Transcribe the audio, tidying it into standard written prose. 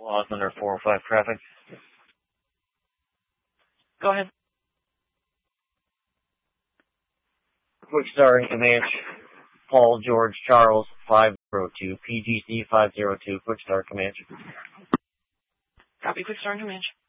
Lost under 405 traffic. Go ahead. Quick Star in Comanche. Paul George Charles 502. PGC 502. Quick Star Comanche. Copy, Quick Star in Comanche.